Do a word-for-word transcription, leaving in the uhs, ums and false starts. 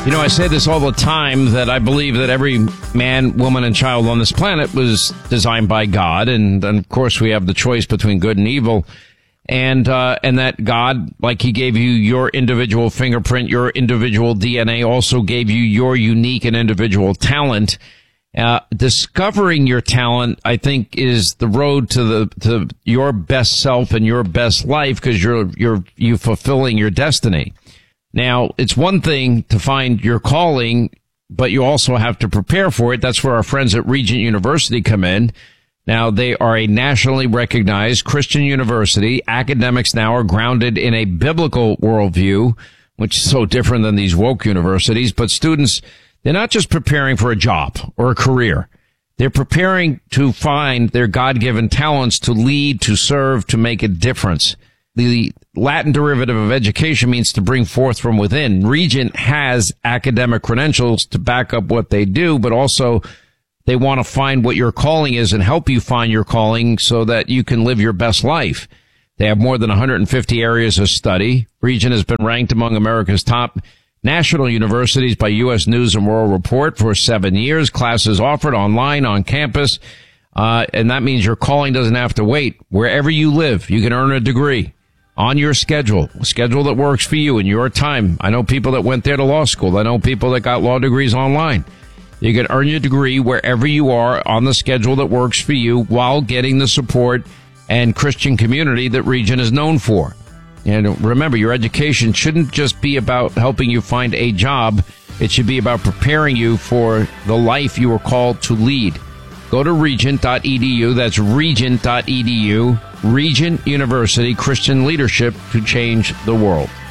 You know, I say this all the time, that I believe that every man, woman, and child on this planet was designed by God. And, and of course, we have the choice between good and evil. And, uh, and that God, like he gave you your individual fingerprint, your individual D N A, also gave you your unique and individual talent. Uh, discovering your talent, I think, is the road to the, to your best self and your best life, because you're, you're, you fulfilling your destiny. Now, it's one thing to find your calling, but you also have to prepare for it. That's where our friends at Regent University come in. Now, they are a nationally recognized Christian university. Academics now are grounded in a biblical worldview, which is so different than these woke universities. But students, they're not just preparing for a job or a career. They're preparing to find their God-given talents to lead, to serve, to make a difference. The Latin derivative of education means to bring forth from within. Regent has academic credentials to back up what they do, but also they want to find what your calling is and help you find your calling so that you can live your best life. They have more than one hundred fifty areas of study. Regent has been ranked among America's top national universities by U S News and World Report for seven years. Classes offered online, on campus, uh, and that means your calling doesn't have to wait. Wherever you live, you can earn a degree on your schedule, a schedule that works for you in your time. I know people that went there to law school. I know people that got law degrees online. You can earn your degree wherever you are on the schedule that works for you while getting the support and Christian community that Regent is known for. And remember, your education shouldn't just be about helping you find a job. It should be about preparing you for the life you were called to lead. Go to regent dot e d u. That's regent dot e d u. Regent University, Christian leadership to change the world.